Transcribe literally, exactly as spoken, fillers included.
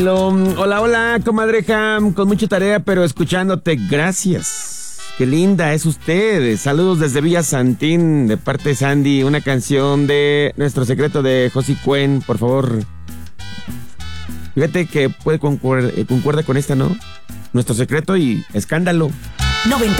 Hola, hola, comadre Ham, con mucha tarea, pero escuchándote, gracias. Qué linda es usted. Saludos desde Villa Santín, de parte de Sandy. Una canción de Nuestro Secreto de Josie Cuen, por favor. Fíjate que puede concuerda, concuerda con esta, ¿no? Nuestro Secreto y Escándalo. noventa